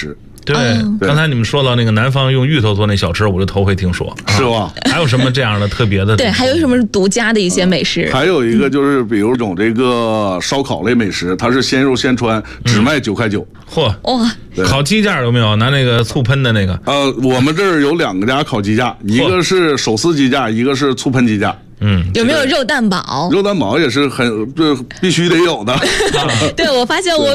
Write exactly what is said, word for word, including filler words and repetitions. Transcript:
食。 对，刚才你们说到那个南方用芋头做那小吃，我就头回听说， 是吧？ 还有什么这样的特别的？ 对，还有什么独家的一些美食？ 还有一个就是，比如一种这个烧烤类美食，它是鲜肉鲜穿，只卖九块九。 嚯、哇！烤鸡架有没有？拿那个醋喷的那个？ 呃，我们这儿有两个家烤鸡架，一个是手撕鸡架，一个是醋喷鸡架。 嗯， 有没有肉蛋堡？ 肉蛋堡也是很这必须得有的。 对，我发现我